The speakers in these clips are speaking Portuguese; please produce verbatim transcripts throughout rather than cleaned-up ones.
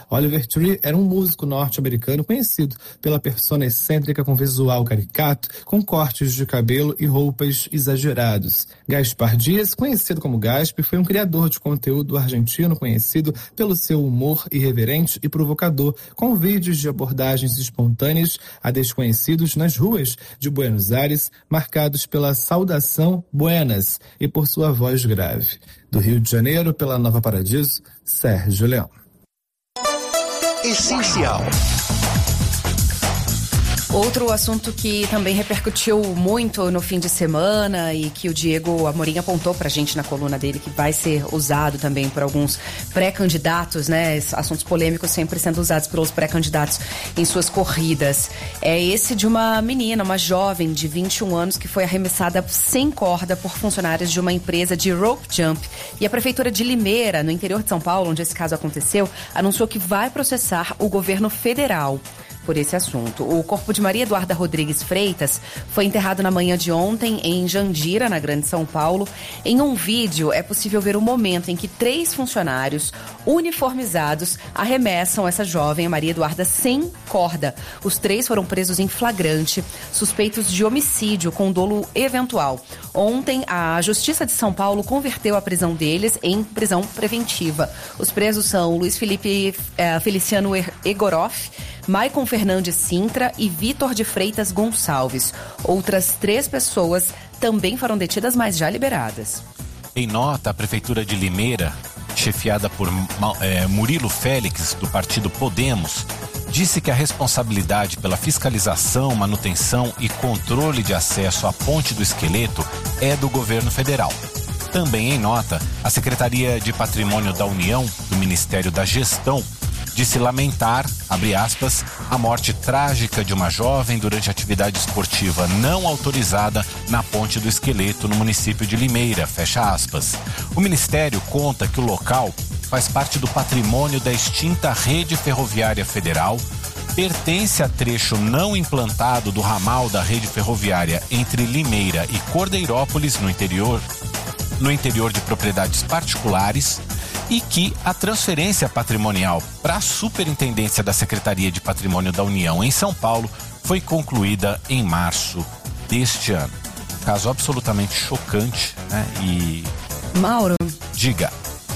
Oliver Tree era um músico norte-americano conhecido pela persona excêntrica com visual caricato, com cortes de cabelo e roupas exagerados. Gaspar Dias, conhecido como Gasp, foi um criador de conteúdo argentino conhecido pelo seu humor irreverente e provocador, com vídeos de abordagens espontâneas a desconhecidos nas ruas de Buenos Aires, marcados pela saudação Buenas e por sua voz grave. Do Rio de Janeiro, pela Nova Paradiso, Sérgio Leão. Essencial. Outro assunto que também repercutiu muito no fim de semana e que o Diego Amorim apontou pra gente na coluna dele, que vai ser usado também por alguns pré-candidatos, né? Assuntos polêmicos sempre sendo usados pelos pré-candidatos em suas corridas. É esse de uma menina, uma jovem de vinte e um anos que foi arremessada sem corda por funcionários de uma empresa de rope jump. E a Prefeitura de Limeira, no interior de São Paulo, onde esse caso aconteceu, anunciou que vai processar o governo federal por esse assunto. O corpo de Maria Eduarda Rodrigues Freitas foi enterrado na manhã de ontem em Jandira, na Grande São Paulo. Em um vídeo é possível ver o momento em que três funcionários uniformizados arremessam essa jovem, Maria Eduarda, sem corda. Os três foram presos em flagrante, suspeitos de homicídio com dolo eventual. Ontem, a Justiça de São Paulo converteu a prisão deles em prisão preventiva. Os presos são Luiz Felipe eh, Feliciano Egoroff, Maicon Fernandes Sintra e Vitor de Freitas Gonçalves. Outras três pessoas também foram detidas, mas já liberadas. Em nota, a Prefeitura de Limeira, chefiada por é, Murilo Félix, do partido Podemos, disse que a responsabilidade pela fiscalização, manutenção e controle de acesso à Ponte do Esqueleto é do governo federal. Também em nota, a Secretaria de Patrimônio da União, do Ministério da Gestão, disse lamentar, abre aspas, a morte trágica de uma jovem durante atividade esportiva não autorizada na Ponte do Esqueleto, no município de Limeira, fecha aspas. O Ministério conta que o local faz parte do patrimônio da extinta Rede Ferroviária Federal, pertence a trecho não implantado do ramal da rede ferroviária entre Limeira e Cordeirópolis, no interior, no interior de propriedades particulares, e que a transferência patrimonial para a Superintendência da Secretaria de Patrimônio da União em São Paulo foi concluída em março deste ano. Caso absolutamente chocante, né? E... Mauro. Diga.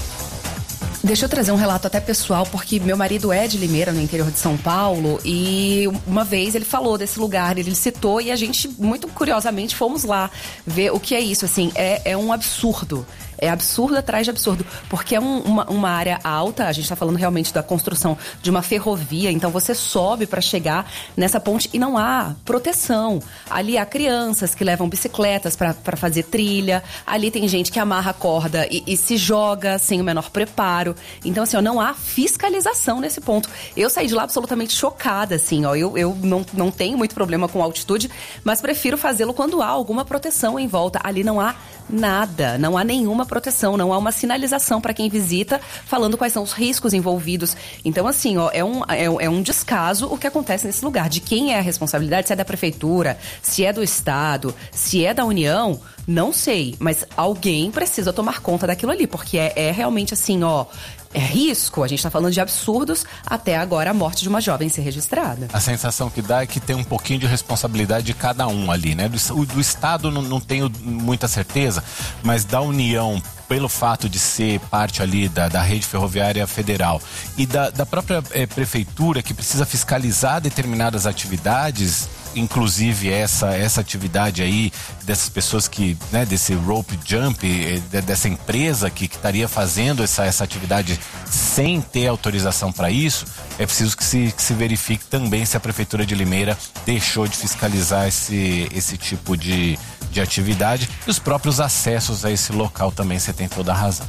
Deixa eu trazer um relato até pessoal, porque meu marido é de Limeira, no interior de São Paulo, e uma vez ele falou desse lugar, ele citou, e a gente, muito curiosamente, fomos lá ver o que é isso, assim, é, é um absurdo. É absurdo atrás de absurdo, porque é um, uma, uma área alta, a gente está falando realmente da construção de uma ferrovia, então você sobe para chegar nessa ponte e não há proteção. Ali há crianças que levam bicicletas para fazer trilha, ali tem gente que amarra a corda e, e se joga sem o menor preparo. Então, assim, ó, não há fiscalização nesse ponto. Eu saí de lá absolutamente chocada, assim, ó, eu, eu não, não tenho muito problema com altitude, mas prefiro fazê-lo quando há alguma proteção em volta. Ali não há nada, não há nenhuma proteção, não há uma sinalização para quem visita falando quais são os riscos envolvidos. Então, assim, ó, é, um, é, é um descaso o que acontece nesse lugar. De quem é a responsabilidade, se é da prefeitura, se é do estado, se é da União, não sei, mas alguém precisa tomar conta daquilo ali, porque é, é realmente assim, ó, é risco, a gente tá falando de absurdos, até agora a morte de uma jovem ser registrada. A sensação que dá é que tem um pouquinho de responsabilidade de cada um ali, né? Do, do Estado não, não tenho muita certeza, mas da União, pelo fato de ser parte ali da, da rede ferroviária federal e da, da própria é, prefeitura que precisa fiscalizar determinadas atividades, inclusive essa, essa atividade aí dessas pessoas que, né, desse rope jump, dessa empresa que, que estaria fazendo essa, essa atividade sem ter autorização para isso, é preciso que se, que se verifique também se a Prefeitura de Limeira deixou de fiscalizar esse, esse tipo de, de atividade e os próprios acessos a esse local também, você tem toda a razão.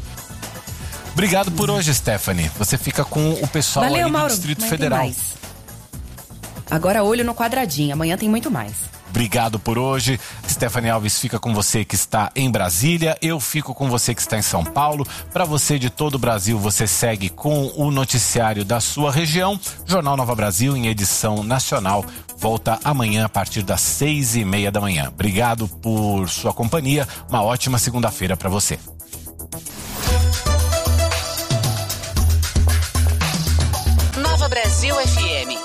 Obrigado por hoje, Stephanie. Você fica com o pessoal Valeu, ali do Mauro. Distrito Amanhã Federal. Agora olho no quadradinho, amanhã tem muito mais. Obrigado por hoje. Stephanie Alves fica com você que está em Brasília. Eu fico com você que está em São Paulo. Para você de todo o Brasil, você segue com o noticiário da sua região. Jornal Nova Brasil em edição nacional. Volta amanhã a partir das seis e meia da manhã. Obrigado por sua companhia. Uma ótima segunda-feira para você. Brasil F M.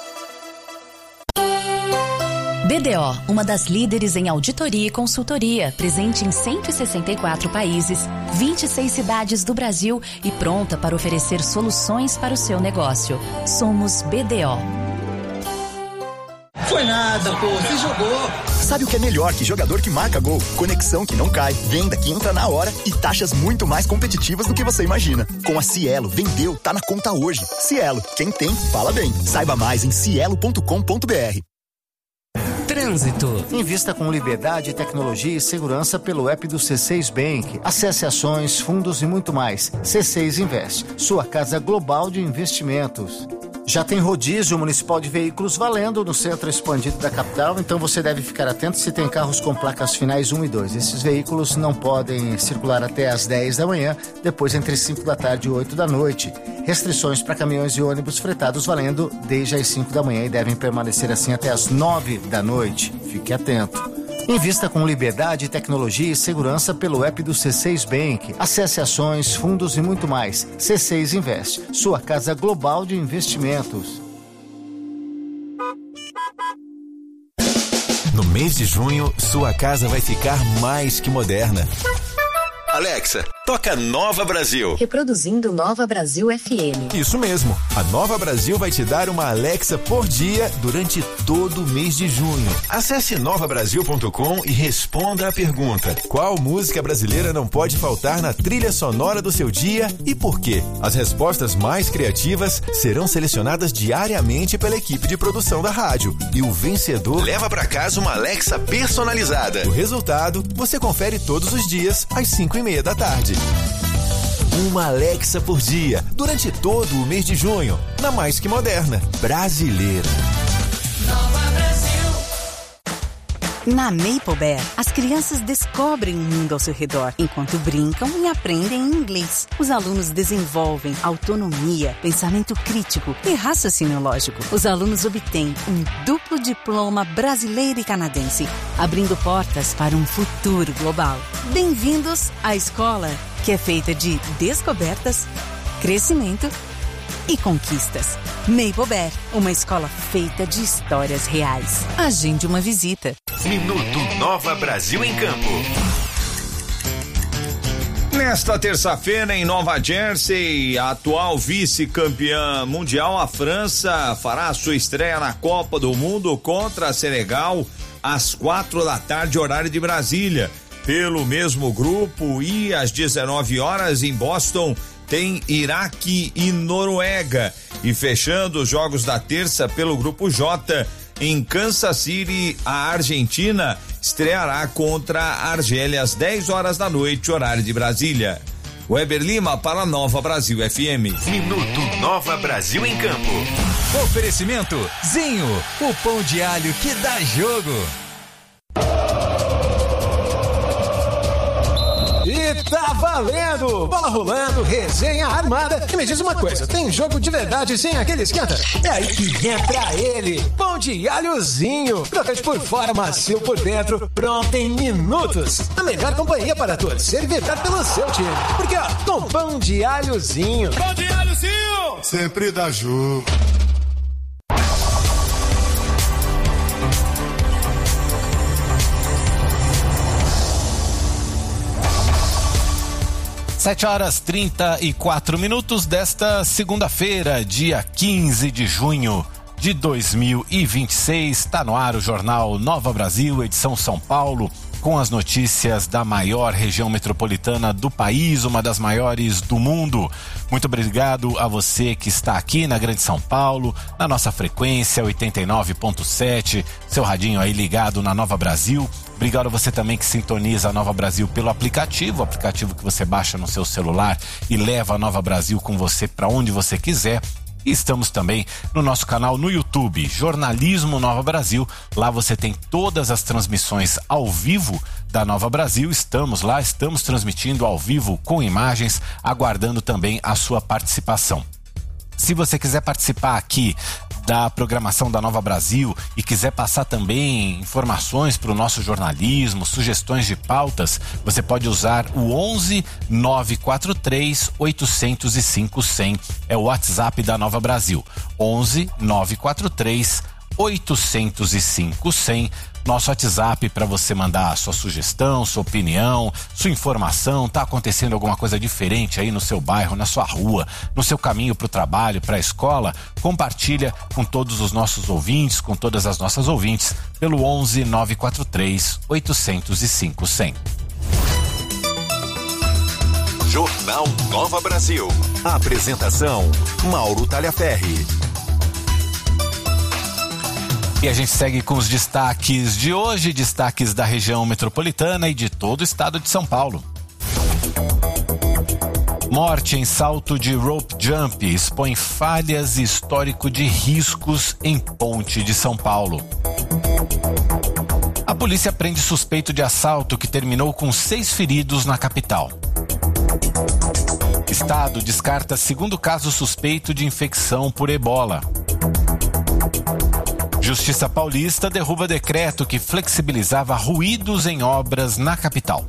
B D O, uma das líderes em auditoria e consultoria, presente em cento e sessenta e quatro países, vinte e seis cidades do Brasil e pronta para oferecer soluções para o seu negócio. Somos B D O. Foi nada, pô, você jogou. Sabe o que é melhor que jogador que marca gol? Conexão que não cai, venda que entra na hora e taxas muito mais competitivas do que você imagina. Com a Cielo, vendeu, tá na conta hoje. Cielo, quem tem, fala bem. Saiba mais em cielo ponto com ponto b r. Trânsito. Invista com liberdade, tecnologia e segurança pelo app do C seis Bank. Acesse ações, fundos e muito mais. C seis Invest, sua casa global de investimentos. Já tem rodízio municipal de veículos valendo no centro expandido da capital, então você deve ficar atento se tem carros com placas finais um e dois. Esses veículos não podem circular até às dez da manhã, depois entre cinco da tarde e oito da noite. Restrições para caminhões e ônibus fretados valendo desde as cinco da manhã e devem permanecer assim até às nove da noite. Fique atento. Invista com liberdade, tecnologia e segurança pelo app do C seis Bank. Acesse ações, fundos e muito mais. C seis Invest, sua casa global de investimentos. No mês de junho, sua casa vai ficar mais que moderna. Alexa, toca Nova Brasil. Reproduzindo Nova Brasil F M. Isso mesmo. A Nova Brasil vai te dar uma Alexa por dia durante todo o mês de junho. Acesse nova brasil ponto com e responda a pergunta: qual música brasileira não pode faltar na trilha sonora do seu dia e por quê? As respostas mais criativas serão selecionadas diariamente pela equipe de produção da rádio. E o vencedor leva pra casa uma Alexa personalizada. O resultado você confere todos os dias às cinco e meia da tarde. Uma Alexa por dia, durante todo o mês de junho, na mais que moderna, brasileira. Nova Brasil. Na Maple Bear, as crianças descobrem o mundo ao seu redor, enquanto brincam e aprendem inglês. Os alunos desenvolvem autonomia, pensamento crítico e raciocínio lógico. Os alunos obtêm um duplo diploma brasileiro e canadense, abrindo portas para um futuro global. Bem-vindos à escola, que é feita de descobertas, crescimento e conquistas. Maple Bear, uma escola feita de histórias reais. Agende uma visita. Minuto Nova Brasil em Campo. Nesta terça-feira, em Nova Jersey, a atual vice-campeã mundial, a França, fará sua estreia na Copa do Mundo contra a Senegal às quatro da tarde, horário de Brasília. Pelo mesmo grupo, e às dezenove horas em Boston tem Iraque e Noruega. E fechando os jogos da terça pelo grupo J, em Kansas City, a Argentina estreará contra a Argélia às dez horas da noite, horário de Brasília. Weber Lima para Nova Brasil F M. Minuto Nova Brasil em Campo. Oferecimento Zinho, o pão de alho que dá jogo. E tá valendo! Bola rolando, resenha armada. E me diz uma coisa, tem jogo de verdade sem aquele esquenta? É aí que entra ele, pão de alhozinho. Crocante por fora, macio por dentro, pronto em minutos. A melhor companhia para torcer e vibrar pelo seu time. Porque ó, com pão de alhozinho. Pão de alhozinho! Sempre dá jogo. Sete horas trinta e quatro minutos desta segunda-feira, dia quinze de junho de dois mil e vinte e seis. Está no ar o Jornal Nova Brasil, edição São Paulo, com as notícias da maior região metropolitana do país, uma das maiores do mundo. Muito obrigado a você que está aqui na Grande São Paulo, na nossa frequência oitenta e nove ponto sete, seu radinho aí ligado na Nova Brasil. Obrigado a você também que sintoniza a Nova Brasil pelo aplicativo, o aplicativo que você baixa no seu celular e leva a Nova Brasil com você para onde você quiser. E estamos também no nosso canal no YouTube, Jornalismo Nova Brasil. Lá você tem todas as transmissões ao vivo da Nova Brasil. Estamos lá, estamos transmitindo ao vivo com imagens, aguardando também a sua participação. Se você quiser participar aqui da programação da Nova Brasil e quiser passar também informações para o nosso jornalismo, sugestões de pautas, você pode usar o onze nove quatro três oito zero cinco cem. É o WhatsApp da Nova Brasil. onze nove quatro três oito zero cinco cem. Nosso WhatsApp para você mandar sua sugestão, sua opinião, sua informação. Tá acontecendo alguma coisa diferente aí no seu bairro, na sua rua, no seu caminho para o trabalho, para a escola? Compartilha com todos os nossos ouvintes, com todas as nossas ouvintes, pelo onze nove quatro três oito zero cinco cem. Jornal Nova Brasil. Apresentação: Mauro Talhaferri. E a gente segue com os destaques de hoje, destaques da região metropolitana e de todo o estado de São Paulo. Morte em salto de rope jump expõe falhas e histórico de riscos em ponte de São Paulo. A polícia prende suspeito de assalto que terminou com seis feridos na capital. Estado descarta segundo caso suspeito de infecção por ebola. Justiça Paulista derruba decreto que flexibilizava ruídos em obras na capital.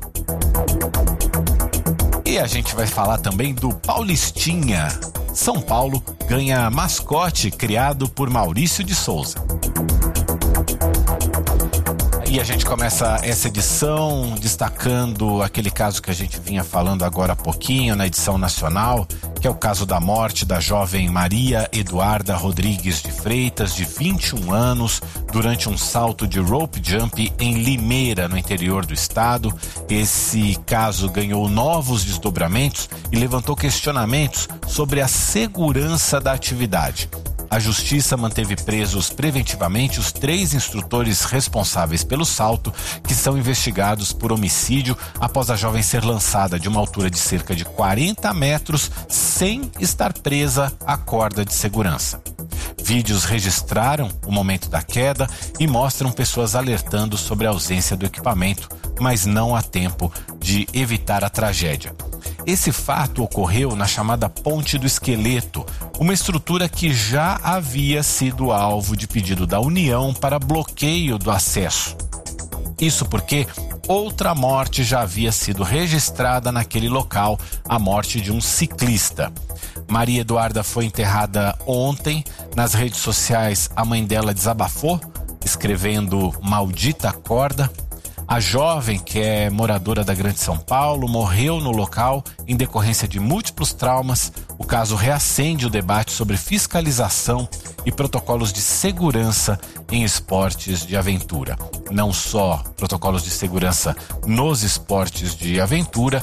E a gente vai falar também do Paulistinha. São Paulo ganha mascote criado por Maurício de Souza. E a gente começa essa edição destacando aquele caso que a gente vinha falando agora há pouquinho na edição nacional, que é o caso da morte da jovem Maria Eduarda Rodrigues de Freitas, de vinte e um anos, durante um salto de rope jump em Limeira, no interior do estado. Esse caso ganhou novos desdobramentos e levantou questionamentos sobre a segurança da atividade. A justiça manteve presos preventivamente os três instrutores responsáveis pelo salto, que são investigados por homicídio após a jovem ser lançada de uma altura de cerca de quarenta metros sem estar presa à corda de segurança. Vídeos registraram o momento da queda e mostram pessoas alertando sobre a ausência do equipamento, mas não há tempo de evitar a tragédia. Esse fato ocorreu na chamada Ponte do Esqueleto, uma estrutura que já havia sido alvo de pedido da União para bloqueio do acesso. Isso porque outra morte já havia sido registrada naquele local, a morte de um ciclista. Maria Eduarda foi enterrada ontem. Nas redes sociais, a mãe dela desabafou, escrevendo "maldita corda". A jovem, que é moradora da Grande São Paulo, morreu no local em decorrência de múltiplos traumas. O caso reacende o debate sobre fiscalização e protocolos de segurança em esportes de aventura. Não só protocolos de segurança nos esportes de aventura,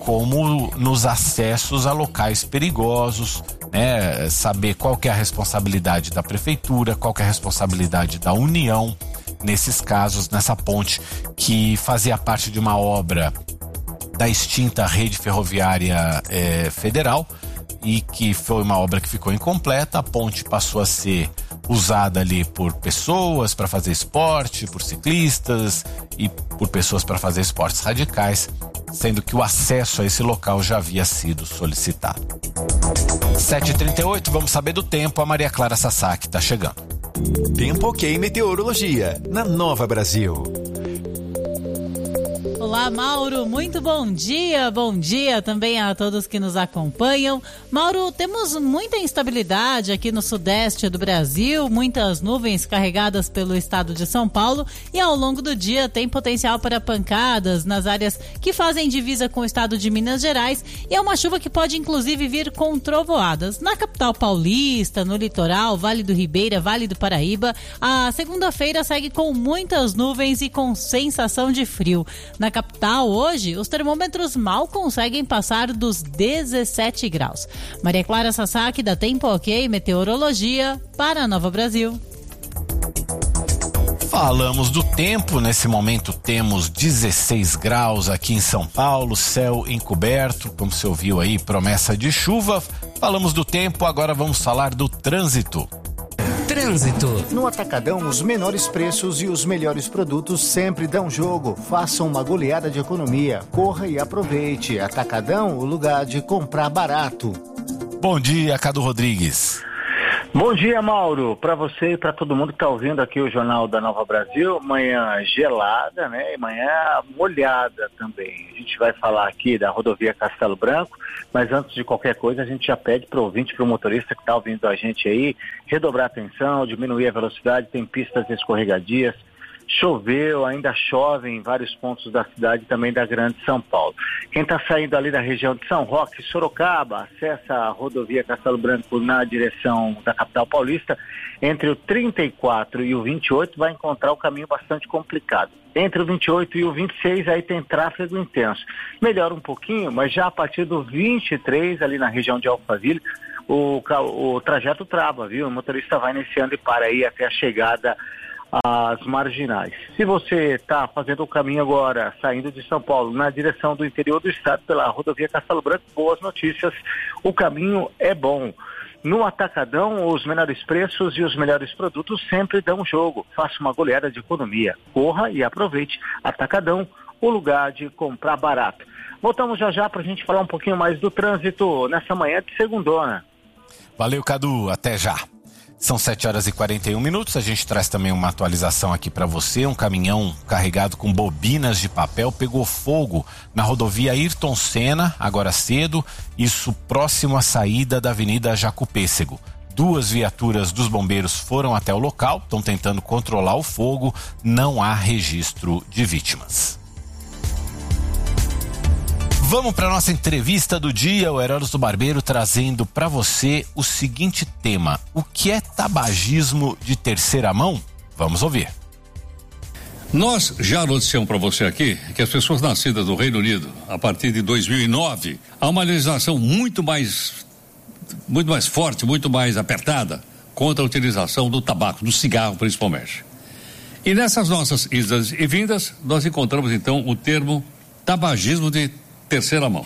como nos acessos a locais perigosos, né? Saber qual que é a responsabilidade da prefeitura, qual que é a responsabilidade da União, nesses casos, nessa ponte que fazia parte de uma obra da extinta Rede Ferroviária eh, Federal e que foi uma obra que ficou incompleta. A ponte passou a ser usada ali por pessoas para fazer esporte, por ciclistas e por pessoas para fazer esportes radicais, sendo que o acesso a esse local já havia sido solicitado. sete e trinta e oito, vamos saber do tempo. A Maria Clara Sasaki está chegando. Tempo Ok Meteorologia, na Nova Brasil. Olá, Mauro, muito bom dia, bom dia também a todos que nos acompanham. Mauro, temos muita instabilidade aqui no sudeste do Brasil, muitas nuvens carregadas pelo estado de São Paulo e ao longo do dia tem potencial para pancadas nas áreas que fazem divisa com o estado de Minas Gerais e é uma chuva que pode inclusive vir com trovoadas. Na capital paulista, no litoral, Vale do Ribeira, Vale do Paraíba, a segunda-feira segue com muitas nuvens e com sensação de frio. Na capital, hoje, os termômetros mal conseguem passar dos dezessete graus. Maria Clara Sasaki, da Tempo Ok Meteorologia, para a Nova Brasil. Falamos do tempo, nesse momento temos dezesseis graus aqui em São Paulo, céu encoberto, como você ouviu aí, promessa de chuva. Falamos do tempo, agora vamos falar do trânsito. Trânsito. No Atacadão, os menores preços e os melhores produtos sempre dão jogo. Faça uma goleada de economia. Corra e aproveite. Atacadão, o lugar de comprar barato. Bom dia, Cadu Rodrigues. Bom dia, Mauro, para você e para todo mundo que está ouvindo aqui o Jornal da Nova Brasil. Manhã gelada, né? E manhã molhada também. A gente vai falar aqui da rodovia Castelo Branco, mas antes de qualquer coisa a gente já pede para o ouvinte, para o motorista que está ouvindo a gente aí, redobrar a atenção, diminuir a velocidade, tem pistas escorregadias. Choveu, ainda chove em vários pontos da cidade, também da Grande São Paulo. Quem está saindo ali da região de São Roque, Sorocaba, acessa a rodovia Castelo Branco na direção da capital paulista, entre o trinta e quatro e o vinte e oito vai encontrar o caminho bastante complicado. Entre o vinte e oito e o vinte e seis aí tem tráfego intenso. Melhora um pouquinho, mas já a partir do vinte e três, ali na região de Alphaville, o, o trajeto trava, viu? O motorista vai iniciando e para aí até a chegada as marginais. Se você está fazendo o caminho agora, saindo de São Paulo, na direção do interior do estado, pela rodovia Castelo Branco, boas notícias, o caminho é bom. No Atacadão, os menores preços e os melhores produtos sempre dão jogo. Faça uma goleada de economia. Corra e aproveite. Atacadão, o lugar de comprar barato. Voltamos já já para a gente falar um pouquinho mais do trânsito nessa manhã de segundona. Valeu, Cadu. Até já. São sete horas e quarenta e um minutos, a gente traz também uma atualização aqui para você. Um caminhão carregado com bobinas de papel pegou fogo na rodovia Ayrton Senna, agora cedo, isso próximo à saída da Avenida Jacupêssego. Duas viaturas dos bombeiros foram até o local, estão tentando controlar o fogo, não há registro de vítimas. Vamos para nossa entrevista do dia, o Heródoto Barbeiro trazendo para você o seguinte tema: o que é tabagismo de terceira mão? Vamos ouvir. Nós já noticiamos para você aqui que as pessoas nascidas no Reino Unido, a partir de dois mil e nove, há uma legislação muito mais, muito mais forte, muito mais apertada contra a utilização do tabaco, do cigarro principalmente. E nessas nossas idas e vindas, nós encontramos então o termo tabagismo de terceira mão.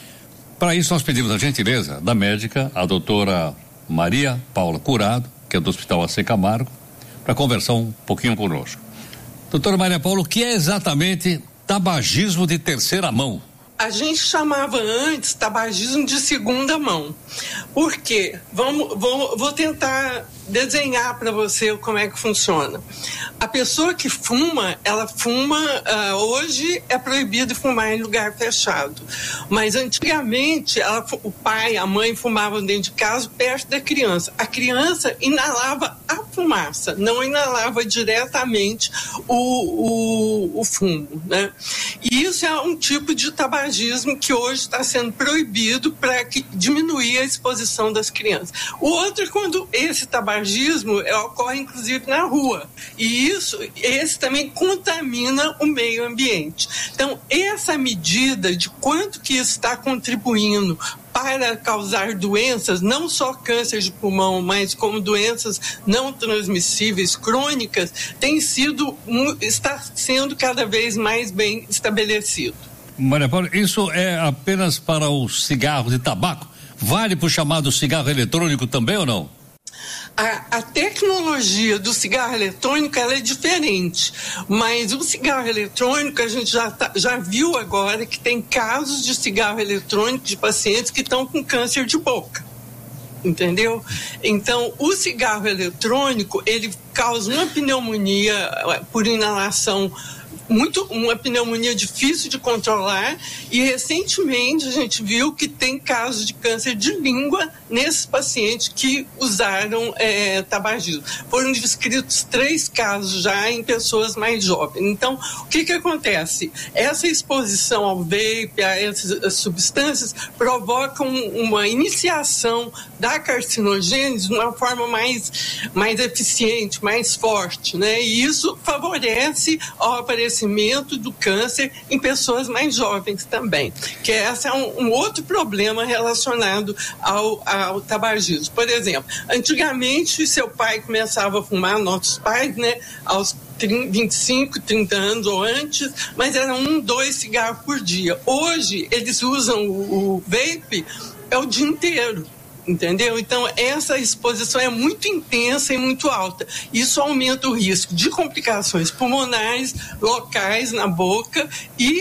Para isso nós pedimos a gentileza da médica, a doutora Maria Paula Curado, que é do Hospital A C Camargo, para conversar um pouquinho conosco. Doutora Maria Paula, o que é exatamente tabagismo de terceira mão? A gente chamava antes tabagismo de segunda mão. Por quê? Vamos, vou, vou tentar desenhar para você como é que funciona. A pessoa que fuma, ela fuma, uh, hoje é proibido fumar em lugar fechado, mas antigamente ela, o pai, a mãe fumavam dentro de casa perto da criança. A criança inalava a fumaça, não inalava diretamente o, o, o fumo, né? E isso é um tipo de tabagismo que hoje está sendo proibido para diminuir a exposição das crianças. O outro é quando esse tabagismo ocorre inclusive na rua, e isso, esse também contamina o meio ambiente. Então, essa medida de quanto que isso está contribuindo para causar doenças, não só câncer de pulmão, mas como doenças não transmissíveis crônicas, tem sido, está sendo cada vez mais bem estabelecido. Maria Paula, isso é apenas para o cigarro de tabaco? Vale para o chamado cigarro eletrônico também ou não? A, a tecnologia do cigarro eletrônico ela é diferente, mas o cigarro eletrônico a gente já, tá, já viu agora que tem casos de cigarro eletrônico de pacientes que estão com câncer de boca, entendeu? Então o cigarro eletrônico ele causa uma pneumonia por inalação, muito, uma pneumonia difícil de controlar, e recentemente a gente viu que tem casos de câncer de língua nesses pacientes que usaram é, tabagismo. Foram descritos três casos já em pessoas mais jovens. Então, o que que acontece? Essa exposição ao vape, a essas substâncias, provocam uma iniciação da carcinogênese de uma forma mais, mais eficiente, mais forte, né? E isso favorece o aparecimento do câncer em pessoas mais jovens também, que esse é um, um outro problema relacionado ao, ao tabagismo. Por exemplo, antigamente seu pai começava a fumar, nossos pais, né, aos vinte e cinco, trinta anos ou antes, mas era um, dois cigarros por dia. Hoje eles usam o, o vape é o dia inteiro. Entendeu? Então, essa exposição é muito intensa e muito alta. Isso aumenta o risco de complicações pulmonares, locais na boca e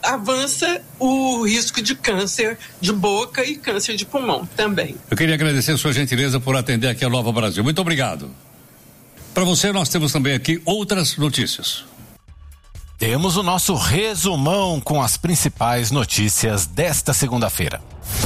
avança o risco de câncer de boca e câncer de pulmão também. Eu queria agradecer a sua gentileza por atender aqui a Nova Brasil. Muito obrigado. Para você, nós temos também aqui outras notícias. Temos o nosso resumão com as principais notícias desta segunda-feira.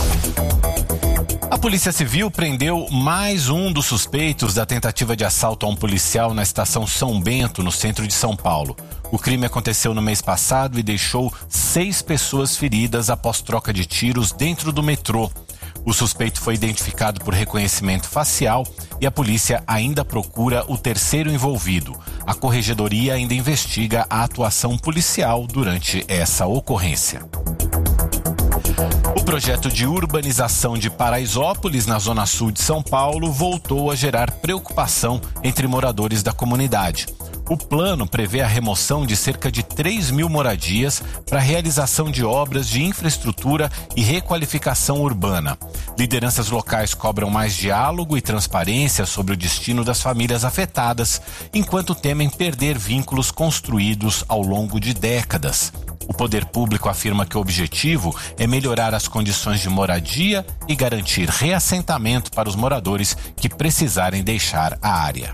A Polícia Civil prendeu mais um dos suspeitos da tentativa de assalto a um policial na estação São Bento, no centro de São Paulo. O crime aconteceu no mês passado e deixou seis pessoas feridas após troca de tiros dentro do metrô. O suspeito foi identificado por reconhecimento facial e a polícia ainda procura o terceiro envolvido. A corregedoria ainda investiga a atuação policial durante essa ocorrência. O projeto de urbanização de Paraisópolis, na zona sul de São Paulo, voltou a gerar preocupação entre moradores da comunidade. O plano prevê a remoção de cerca de três mil moradias para a realização de obras de infraestrutura e requalificação urbana. Lideranças locais cobram mais diálogo e transparência sobre o destino das famílias afetadas, enquanto temem perder vínculos construídos ao longo de décadas. O poder público afirma que o objetivo é melhorar as condições de moradia e garantir reassentamento para os moradores que precisarem deixar a área.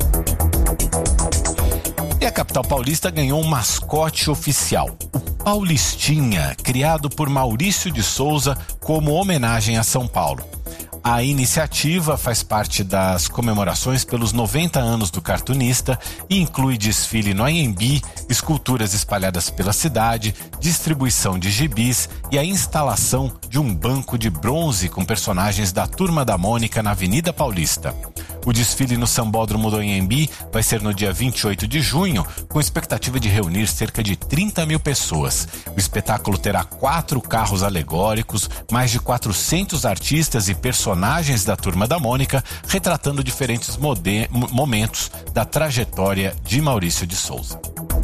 E a capital paulista ganhou um mascote oficial, o Paulistinha, criado por Maurício de Souza como homenagem a São Paulo. A iniciativa faz parte das comemorações pelos noventa anos do cartunista e inclui desfile no Anhembi, esculturas espalhadas pela cidade, distribuição de gibis e a instalação de um banco de bronze com personagens da Turma da Mônica na Avenida Paulista. O desfile no Sambódromo do Anhembi vai ser no dia vinte e oito de junho, com expectativa de reunir cerca de trinta mil pessoas. O espetáculo terá quatro carros alegóricos, mais de quatrocentos artistas e personagens da Turma da Mônica, retratando diferentes mode- momentos da trajetória de Maurício de Souza.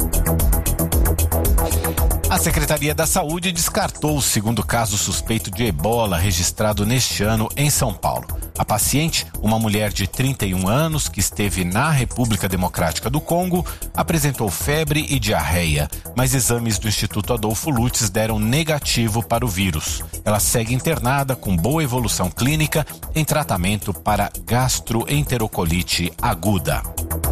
A Secretaria da Saúde descartou o segundo caso suspeito de ebola registrado neste ano em São Paulo. A paciente, uma mulher de trinta e um anos que esteve na República Democrática do Congo, apresentou febre e diarreia, mas exames do Instituto Adolfo Lutz deram negativo para o vírus. Ela segue internada com boa evolução clínica em tratamento para gastroenterocolite aguda.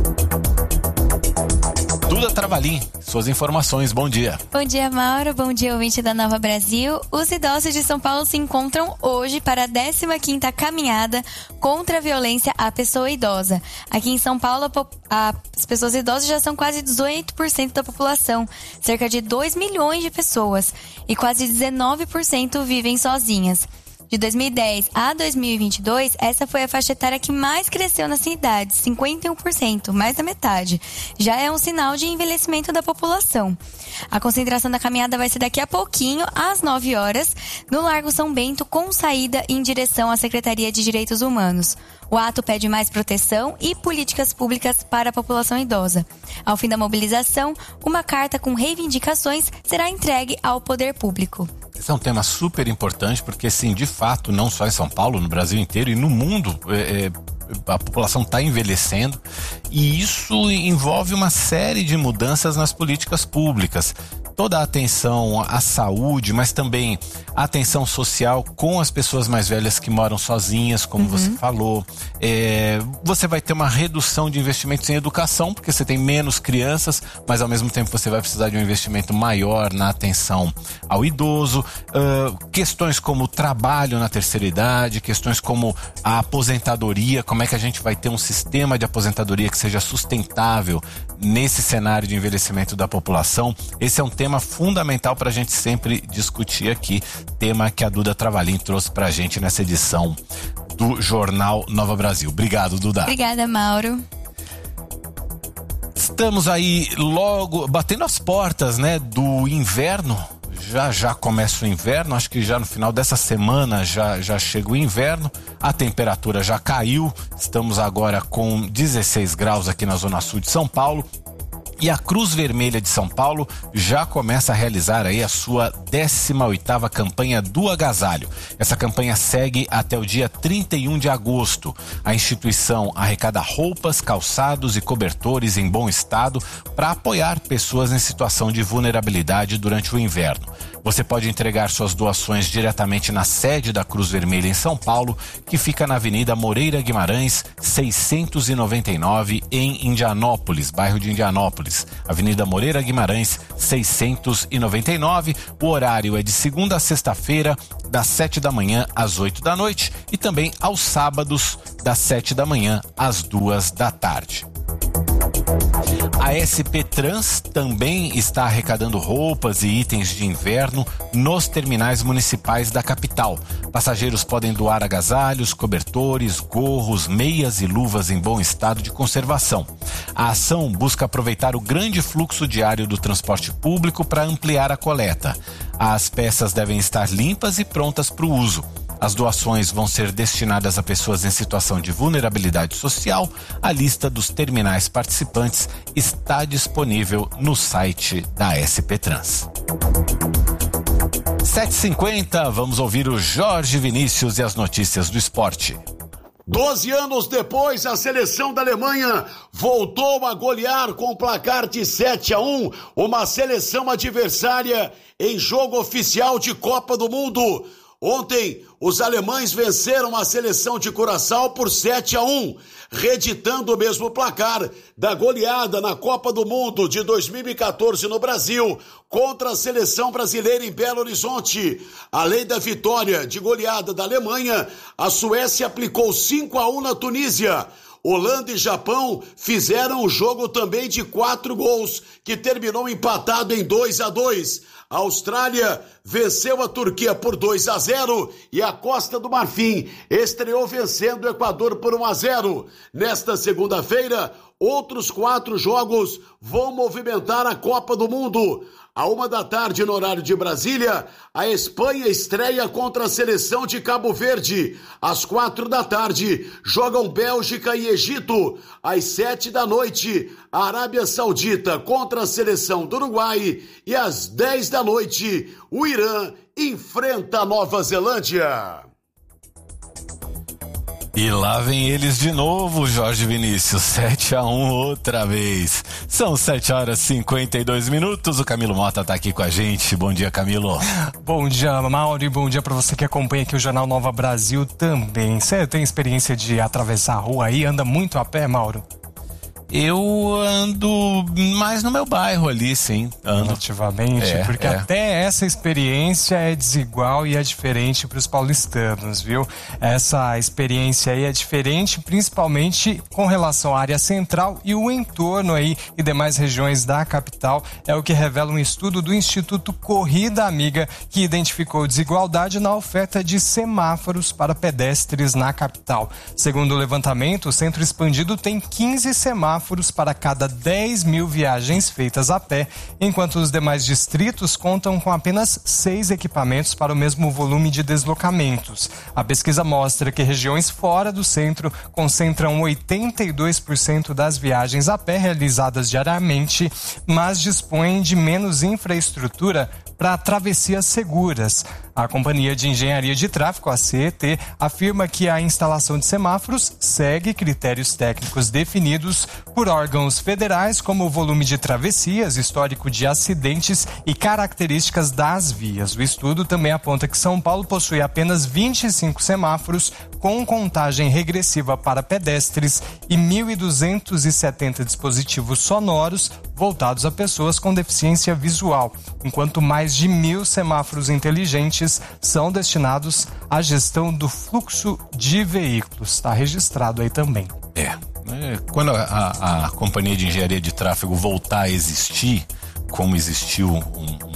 Duda Travalim, suas informações, bom dia. Bom dia, Mauro, bom dia, ouvinte da Nova Brasil. Os idosos de São Paulo se encontram hoje para a décima quinta caminhada contra a violência à pessoa idosa. Aqui em São Paulo, as pessoas idosas já são quase dezoito por cento da população, cerca de dois milhões de pessoas, e quase dezenove por cento vivem sozinhas. De dois mil e dez a dois mil e vinte e dois, essa foi a faixa etária que mais cresceu na cidade, cinquenta e um por cento, mais da metade. Já é um sinal de envelhecimento da população. A concentração da caminhada vai ser daqui a pouquinho, às nove horas, no Largo São Bento, com saída em direção à Secretaria de Direitos Humanos. O ato pede mais proteção e políticas públicas para a população idosa. Ao fim da mobilização, uma carta com reivindicações será entregue ao poder público. Esse é um tema super importante porque, sim, de fato, não só em São Paulo, no Brasil inteiro e no mundo, é, é, a população está envelhecendo e isso envolve uma série de mudanças nas políticas públicas. Toda a atenção à saúde, mas também a atenção social com as pessoas mais velhas que moram sozinhas, como uhum. você falou. É, você vai ter uma redução de investimentos em educação, porque você tem menos crianças, mas ao mesmo tempo você vai precisar de um investimento maior na atenção ao idoso. Uh, questões como o trabalho na terceira idade, questões como a aposentadoria, como é que a gente vai ter um sistema de aposentadoria que seja sustentável nesse cenário de envelhecimento da população. Esse é um tema fundamental para a gente sempre discutir aqui, tema que a Duda Travalim trouxe para a gente nessa edição do Jornal Nova Brasil. Obrigado, Duda. Obrigada, Mauro. Estamos aí logo batendo as portas, né, do inverno. Já já começa o inverno, acho que já no final dessa semana já, já chega o inverno, a temperatura já caiu, estamos agora com dezesseis graus aqui na zona sul de São Paulo. E a Cruz Vermelha de São Paulo já começa a realizar aí a sua décima oitava campanha do agasalho. Essa campanha segue até o dia trinta e um de agosto. A instituição arrecada roupas, calçados e cobertores em bom estado para apoiar pessoas em situação de vulnerabilidade durante o inverno. Você pode entregar suas doações diretamente na sede da Cruz Vermelha em São Paulo, que fica na Avenida Moreira Guimarães, seiscentos e noventa e nove, em Indianópolis, bairro de Indianópolis. Avenida Moreira Guimarães, seiscentos e noventa e nove. O horário é de segunda a sexta-feira, das sete da manhã às oito da noite, e também aos sábados, das sete da manhã às duas da tarde. A S P Trans também está arrecadando roupas e itens de inverno nos terminais municipais da capital. Passageiros podem doar agasalhos, cobertores, gorros, meias e luvas em bom estado de conservação. A ação busca aproveitar o grande fluxo diário do transporte público para ampliar a coleta. As peças devem estar limpas e prontas para o uso. As doações vão ser destinadas a pessoas em situação de vulnerabilidade social. A lista dos terminais participantes está disponível no site da S P Trans. sete e cinquenta, vamos ouvir o Jorge Vinícius e as notícias do esporte. Doze anos depois, a seleção da Alemanha voltou a golear com placar de sete a um, uma seleção adversária em jogo oficial de Copa do Mundo. Ontem, os alemães venceram a seleção de Curaçao por sete a um, reeditando o mesmo placar da goleada na Copa do Mundo de dois mil e quatorze no Brasil contra a seleção brasileira em Belo Horizonte. Além da vitória de goleada da Alemanha, a Suécia aplicou cinco a um na Tunísia. Holanda e Japão fizeram um jogo também de quatro gols, que terminou empatado em dois a dois. A Austrália venceu a Turquia por dois a zero e a Costa do Marfim estreou vencendo o Equador por um a zero. Nesta segunda-feira, outros quatro jogos vão movimentar a Copa do Mundo. À uma da tarde, no horário de Brasília, a Espanha estreia contra a seleção de Cabo Verde. Às quatro da tarde, jogam Bélgica e Egito. Às sete da noite, a Arábia Saudita contra a seleção do Uruguai. E às dez da noite, o Irã enfrenta a Nova Zelândia. E lá vem eles de novo, Jorge Vinícius, sete a um outra vez. São sete horas e cinquenta e dois minutos, o Camilo Mota tá aqui com a gente. Bom dia, Camilo. Bom dia, Mauro, e bom dia pra você que acompanha aqui o Jornal Nova Brasil também. Você tem experiência de atravessar a rua aí? Anda muito a pé, Mauro? Eu ando mais no meu bairro ali, sim. Ando. Ativamente, é, porque é. até essa experiência é desigual e é diferente para os paulistanos, viu? Essa experiência aí é diferente, principalmente com relação à área central e o entorno aí e demais regiões da capital. É o que revela um estudo do Instituto Corrida Amiga, que identificou desigualdade na oferta de semáforos para pedestres na capital. Segundo o levantamento, o Centro Expandido tem quinze semáforos para cada dez mil viagens feitas a pé, enquanto os demais distritos contam com apenas seis equipamentos para o mesmo volume de deslocamentos. A pesquisa mostra que regiões fora do centro concentram oitenta e dois por cento das viagens a pé realizadas diariamente, mas dispõem de menos infraestrutura para travessias seguras. A Companhia de Engenharia de Tráfego, a C E T, afirma que a instalação de semáforos segue critérios técnicos definidos por órgãos federais, como o volume de travessias, histórico de acidentes e características das vias. O estudo também aponta que São Paulo possui apenas vinte e cinco semáforos com contagem regressiva para pedestres e mil duzentos e setenta dispositivos sonoros voltados a pessoas com deficiência visual, enquanto mais de mil semáforos inteligentes são destinados à gestão do fluxo de veículos. Está registrado aí também. É. Quando a, a, a Companhia de Engenharia de Tráfego voltar a existir, como existiu um, um, um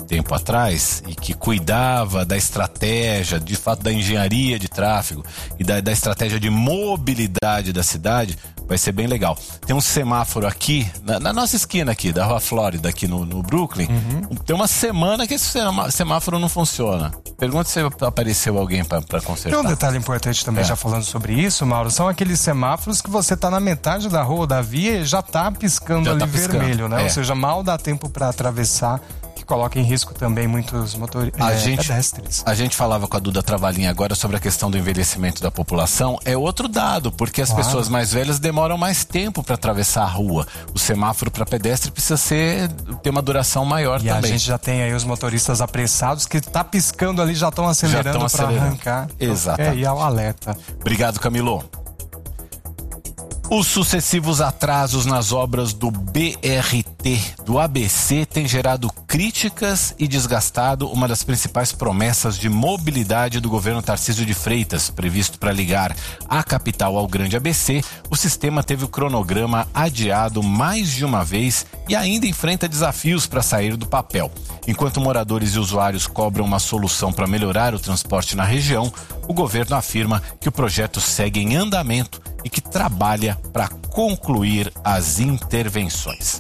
tempo atrás e que cuidava da estratégia, de fato da engenharia de tráfego e da, da estratégia de mobilidade da cidade, vai ser bem legal. Tem um semáforo aqui, na, na nossa esquina aqui, da Rua Flórida, aqui no, no Brooklyn, uhum. Tem uma semana que esse semáforo não funciona. Pergunta se apareceu alguém para consertar. Tem um detalhe importante também, é. já falando sobre isso, Mauro, são aqueles semáforos que você tá na metade da rua ou da via e já tá piscando já ali tá piscando. vermelho, né? É. Ou seja, mal dá tempo para atravessar, que coloca em risco também muitos motor... a é, gente, pedestres. A gente falava com a Duda Travalinha agora sobre a questão do envelhecimento da população. É outro dado, porque as claro. pessoas mais velhas demoram mais tempo para atravessar a rua. O semáforo para pedestre precisa ser, ter uma duração maior e também. E a gente já tem aí os motoristas apressados que tá piscando ali, já estão acelerando para arrancar. Exato. É, e é o alerta. Obrigado, Camilo. Os sucessivos atrasos nas obras do B R T do A B C têm gerado críticas e desgastado uma das principais promessas de mobilidade do governo Tarcísio de Freitas. Previsto para ligar a capital ao Grande A B C, o sistema teve o cronograma adiado mais de uma vez e ainda enfrenta desafios para sair do papel. Enquanto moradores e usuários cobram uma solução para melhorar o transporte na região, o governo afirma que o projeto segue em andamento e que trabalha para concluir as intervenções.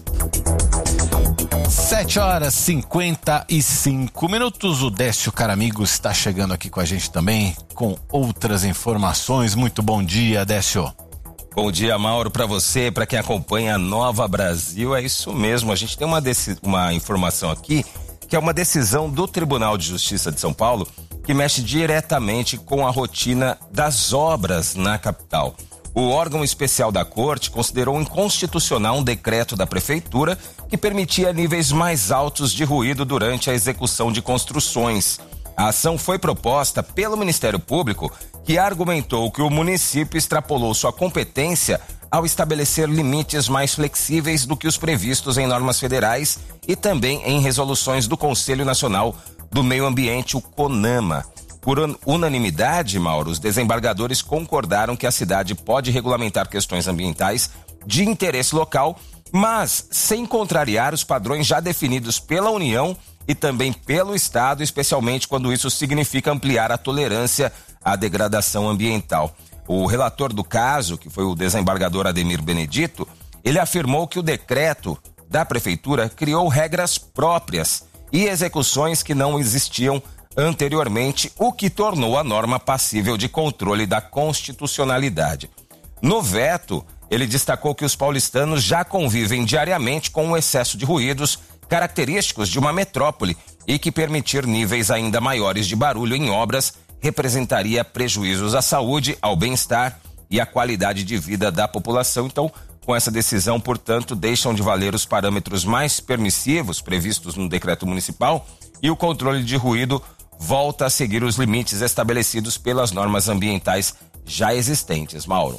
sete horas e cinquenta e cinco minutos. O Décio Caramigo está chegando aqui com a gente também com outras informações. Muito bom dia, Décio. Bom dia, Mauro, para você, para quem acompanha a Nova Brasil. É isso mesmo, a gente tem uma, uma informação aqui que é uma decisão do Tribunal de Justiça de São Paulo que mexe diretamente com a rotina das obras na capital. O órgão especial da Corte considerou inconstitucional um decreto da Prefeitura que permitia níveis mais altos de ruído durante a execução de construções. A ação foi proposta pelo Ministério Público, que argumentou que o município extrapolou sua competência ao estabelecer limites mais flexíveis do que os previstos em normas federais e também em resoluções do Conselho Nacional do Meio Ambiente, o CONAMA. Por unanimidade, Mauro, os desembargadores concordaram que a cidade pode regulamentar questões ambientais de interesse local, mas sem contrariar os padrões já definidos pela União e também pelo Estado, especialmente quando isso significa ampliar a tolerância à degradação ambiental. O relator do caso, que foi o desembargador Ademir Benedito, ele afirmou que o decreto da Prefeitura criou regras próprias e execuções que não existiam anteriormente, o que tornou a norma passível de controle da constitucionalidade. No veto, ele destacou que os paulistanos já convivem diariamente com o excesso de ruídos característicos de uma metrópole e que permitir níveis ainda maiores de barulho em obras representaria prejuízos à saúde, ao bem-estar e à qualidade de vida da população. Então, com essa decisão, portanto, deixam de valer os parâmetros mais permissivos previstos no decreto municipal e o controle de ruído volta a seguir os limites estabelecidos pelas normas ambientais já existentes, Mauro.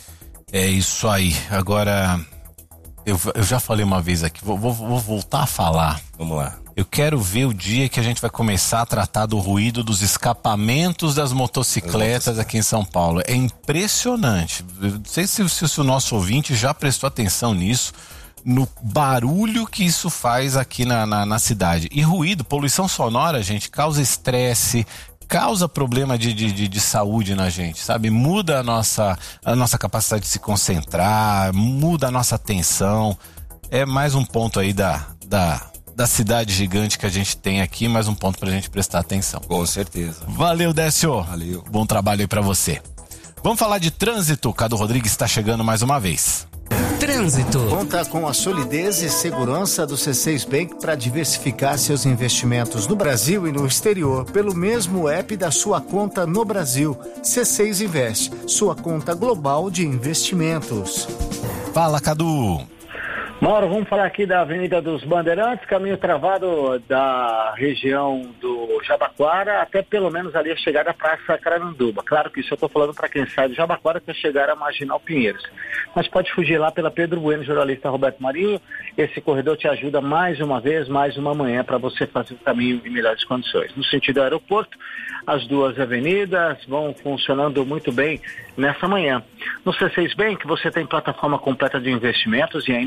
É isso aí. Agora, eu, eu já falei uma vez aqui, vou, vou, vou voltar a falar. Vamos lá. Eu quero ver o dia que a gente vai começar a tratar do ruído dos escapamentos das motocicletas aqui em São Paulo. É impressionante. Eu não sei se, se, se o nosso ouvinte já prestou atenção nisso, no barulho que isso faz aqui na, na, na cidade. E ruído, poluição sonora, gente, causa estresse, causa problema de, de, de, de saúde na gente, sabe? Muda a nossa, a nossa capacidade de se concentrar, muda a nossa atenção. É mais um ponto aí da, da, da cidade gigante que a gente tem aqui, mais um ponto pra gente prestar atenção. Com certeza. Valeu, Décio. Valeu. Bom trabalho aí pra você. Vamos falar de trânsito. Cadu Rodrigues está chegando mais uma vez. Trânsito. Conta com a solidez e segurança do C seis Bank para diversificar seus investimentos no Brasil e no exterior pelo mesmo app da sua conta no Brasil. C seis Invest, sua conta global de investimentos. Fala, Cadu. Mauro, vamos falar aqui da Avenida dos Bandeirantes, caminho travado da região do Jabaquara até pelo menos ali a chegada à Praça Caranduba. Claro que isso eu estou falando para quem sai do Jabaquara até chegar a Marginal Pinheiros. Mas pode fugir lá pela Pedro Bueno, jornalista Roberto Marinho. Esse corredor te ajuda mais uma vez, mais uma manhã para você fazer o caminho em melhores condições. No sentido do aeroporto, as duas avenidas vão funcionando muito bem nessa manhã. No C seis Bank você tem plataforma completa de investimentos e ainda escolhe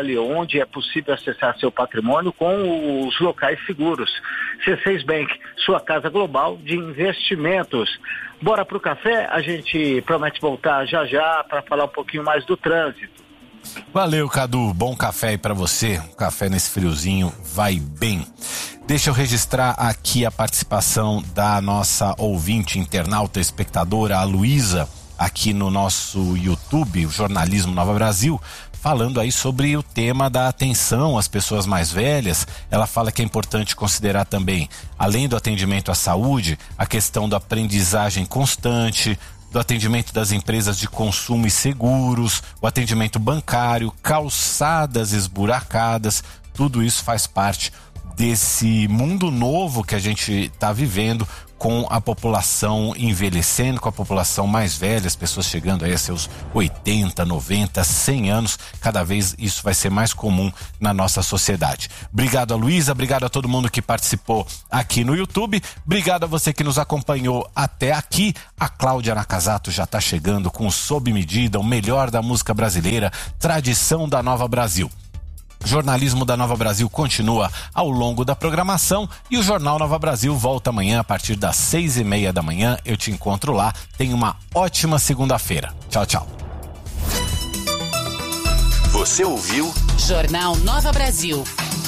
escolhe onde é possível acessar seu patrimônio com os locais seguros. C seis Bank, sua casa global de investimentos. Bora pro café? A gente promete voltar já já para falar um pouquinho mais do trânsito. Valeu, Cadu. Bom café aí pra você. Um café nesse friozinho vai bem. Deixa eu registrar aqui a participação da nossa ouvinte, internauta, espectadora, a Luísa, aqui no nosso YouTube, o Jornalismo Nova Brasil, falando aí sobre o tema da atenção às pessoas mais velhas. Ela fala que é importante considerar também, além do atendimento à saúde, a questão da aprendizagem constante, do atendimento das empresas de consumo e seguros, o atendimento bancário, calçadas esburacadas, tudo isso faz parte desse mundo novo que a gente está vivendo, com a população envelhecendo, com a população mais velha, as pessoas chegando aí a seus oitenta, noventa, cem anos, cada vez isso vai ser mais comum na nossa sociedade. Obrigado a Luísa, obrigado a todo mundo que participou aqui no YouTube, obrigado a você que nos acompanhou até aqui. A Cláudia Nakazato já está chegando com o Sob Medida, o melhor da música brasileira, tradição da Nova Brasil. Jornalismo da Nova Brasil continua ao longo da programação e o Jornal Nova Brasil volta amanhã a partir das seis e meia da manhã. Eu te encontro lá. Tenha uma ótima segunda-feira. Tchau, tchau. Você ouviu? Jornal Nova Brasil.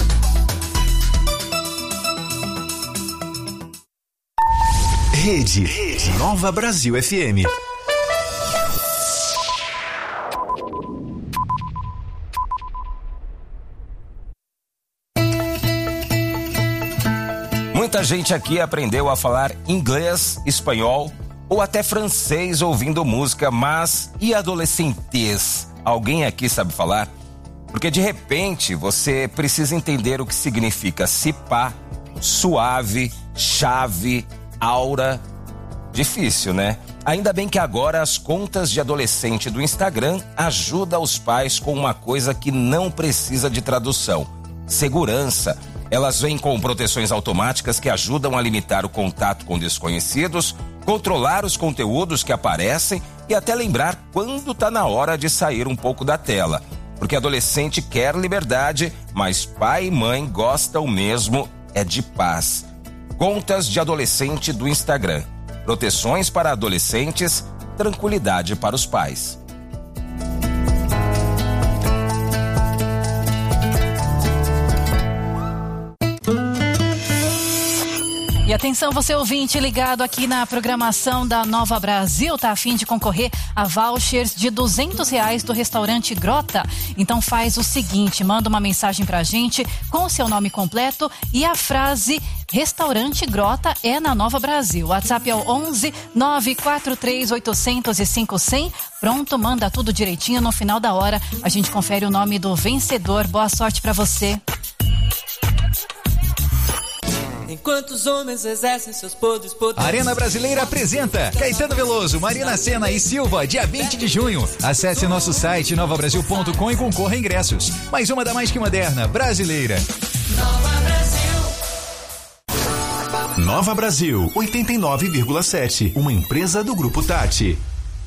Rede, Rede Nova Brasil F M. Muita gente aqui aprendeu a falar inglês, espanhol ou até francês ouvindo música, mas e adolescentez? Alguém aqui sabe falar? Porque de repente você precisa entender o que significa cipá, suave, chave, aura. Difícil, né? Ainda bem que agora as contas de adolescente do Instagram ajudam os pais com uma coisa que não precisa de tradução: segurança. Elas vêm com proteções automáticas que ajudam a limitar o contato com desconhecidos, controlar os conteúdos que aparecem e até lembrar quando está na hora de sair um pouco da tela. Porque adolescente quer liberdade, mas pai e mãe gostam mesmo é de paz. Contas de adolescente do Instagram. Proteções para adolescentes, tranquilidade para os pais. E atenção, você ouvinte ligado aqui na programação da Nova Brasil, tá a fim de concorrer a vouchers de duzentos reais do restaurante Grota? Então faz o seguinte, manda uma mensagem pra gente com o seu nome completo e a frase Restaurante Grota é na Nova Brasil. WhatsApp é o onze nove quatro três oito zero zero cinco zero zero. Pronto, manda tudo direitinho. No final da hora a gente confere o nome do vencedor. Boa sorte pra você. Enquanto os homens exercem seus poderes, poderes... Arena Brasileira apresenta Caetano Veloso, Marina Sena e Silva, dia vinte de junho. Acesse nosso site nova brasil ponto com e concorra a ingressos. Mais uma da mais que moderna, brasileira. Nova Brasil. Nova Brasil, oitenta e nove vírgula sete. Uma empresa do Grupo Tati.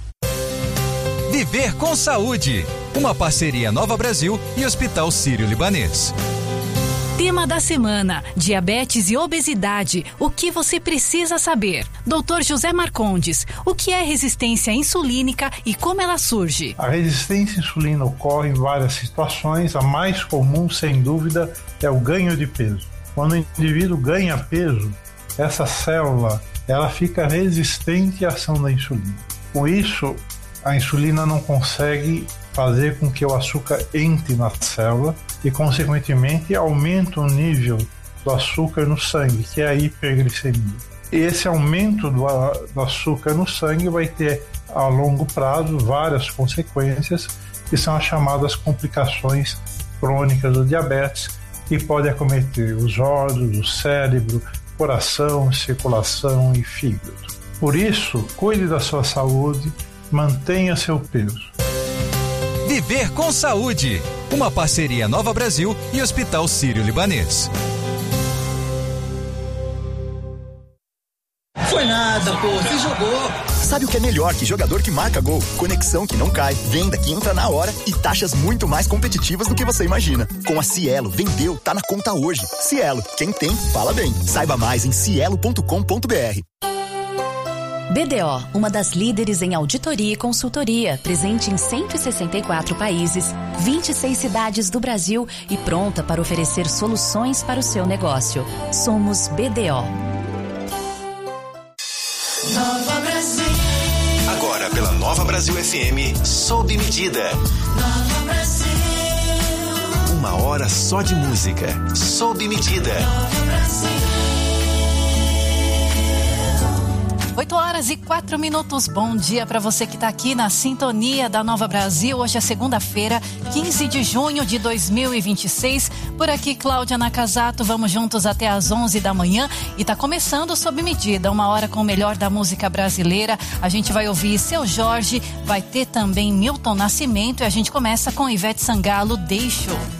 Viver com Saúde. Uma parceria Nova Brasil e Hospital Sírio-Libanês. Tema da semana: diabetes e obesidade. O que você precisa saber? doutor José Marcondes, o que é resistência insulínica e como ela surge? A resistência à insulina ocorre em várias situações. A mais comum, sem dúvida, é o ganho de peso. Quando o indivíduo ganha peso, essa célula ela fica resistente à ação da insulina. Com isso, a insulina não consegue fazer com que o açúcar entre na célula e, consequentemente, aumenta o nível do açúcar no sangue, que é a hiperglicemia. E esse aumento do, do açúcar no sangue vai ter, a longo prazo, várias consequências, que são as chamadas complicações crônicas do diabetes, que podem acometer os órgãos, o cérebro, coração, circulação e fígado. Por isso, cuide da sua saúde, mantenha seu peso. Viver com Saúde, uma parceria Nova Brasil e Hospital Sírio-Libanês. Foi nada, pô, você jogou. Sabe o que é melhor que jogador que marca gol? Conexão que não cai, venda que entra na hora e taxas muito mais competitivas do que você imagina. Com a Cielo, vendeu, tá na conta hoje. Cielo, quem tem, fala bem. Saiba mais em cielo ponto com ponto br. B D O, uma das líderes em auditoria e consultoria, presente em cento e sessenta e quatro países, vinte e seis cidades do Brasil e pronta para oferecer soluções para o seu negócio. Somos B D O. Nova Brasil. Agora pela Nova Brasil F M, sob medida. Nova Brasil. Uma hora só de música, sob medida. Nova Brasil. oito horas e quatro minutos. Bom dia para você que está aqui na sintonia da Nova Brasil. Hoje é segunda-feira, quinze de junho de dois mil e vinte e seis. Por aqui, Cláudia Nakazato. Vamos juntos até às onze da manhã. E está começando Sob Medida, uma hora com o melhor da música brasileira. A gente vai ouvir Seu Jorge, vai ter também Milton Nascimento. E a gente começa com Ivete Sangalo, Deixo.